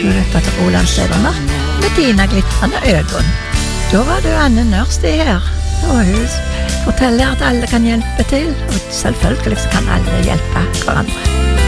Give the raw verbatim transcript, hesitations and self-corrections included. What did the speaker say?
du lytter til Rolandsstederne med dine glitrende øgon. Da var du Anne Nørsti her, og hun forteller at alle kan hjelpe til, og selvfølgelig så kan alle hjelpe hverandre.